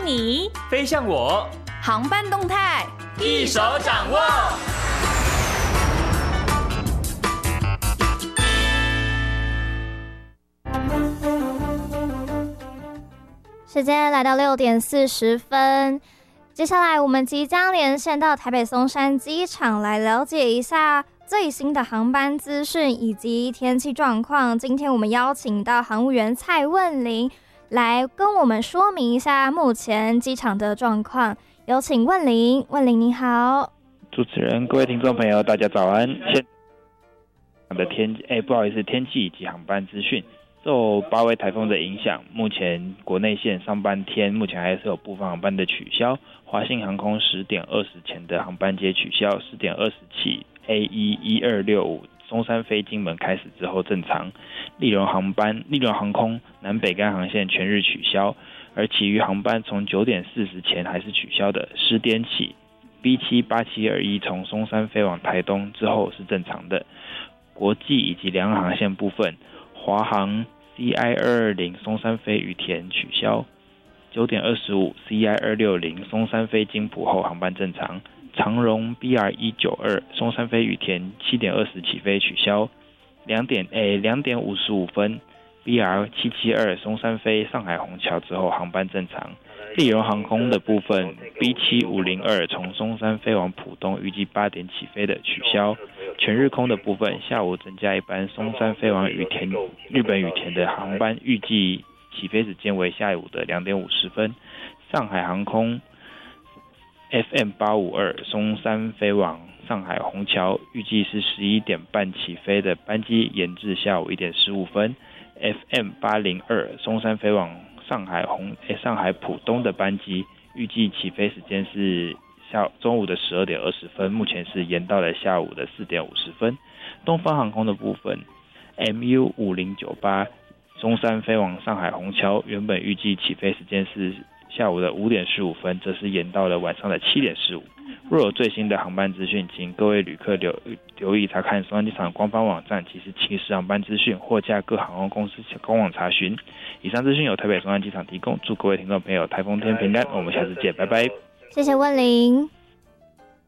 你， 飞向我， 航班动态一手掌握。 时间来到6点40分，接下来我们即将连线到台北松山机场，来了解一下最新的航班资讯以及天气状况。今天我们邀请到航务员蔡问玲来跟我们说明一下目前机场的状况。有请问玲。问玲你好。 主持人，各位听众朋友，大家早安。现的天气以及航班资讯。受8位台风的影响，目前国内线上半天目前还是有部分航班的取消。华信航空10点20前的航班皆取消，10点20起 AE1265 松山飞金门开始之后正常。立荣航空南北干航线全日取消，而其余航班从9点40前还是取消的。10点起 B78721 从松山飞往台东之后是正常的。国际以及两岸航线部分，华航 CI220 松山飞羽田取消，9点25 CI260 松山飞金浦后航班正常。长荣 BR192 松山飞羽田7点20起飞取消，2点55分 BR772 松山飞上海虹桥之后航班正常。立荣航空的部分 B7502 从松山飞往浦东预计8点起飞的取消。全日空的部分，下午增加一班松山飞往日本羽田的航班，预计起飞时间为下午的2点50分。上海航空 FM852 松山飞往上海虹桥，预计是11点半起飞的班机，延至下午1点15分。FM802 松山飞往上海浦东的班机，预计起飞时间是中午的12点20分，目前是延到了下午的4点50分。东方航空的部分 MU5098 松山飞往上海虹桥，原本预计起飞时间是下午的5点15分，这是延到了晚上的7点15。若有最新的航班资讯，请各位旅客留意查看松山机场官方网站及时起始航班资讯，或加各航空公司官网查询。以上资讯由台北松山机场提供，祝各位听众朋友台风天平安，我们下次见，拜拜。 谢谢问玲。